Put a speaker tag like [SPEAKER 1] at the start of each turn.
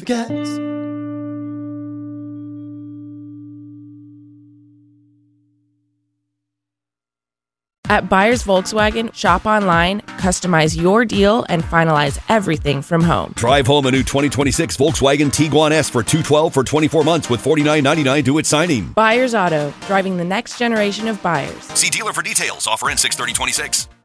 [SPEAKER 1] gets.
[SPEAKER 2] At Buyers Volkswagen, shop online, customize your deal, and finalize everything from home.
[SPEAKER 3] Drive home a new 2026 Volkswagen Tiguan S for $212 for 24 months with $49.99 due at signing.
[SPEAKER 2] Buyers Auto, driving the next generation of buyers.
[SPEAKER 3] See dealer for details. Offer ends 6/30/26.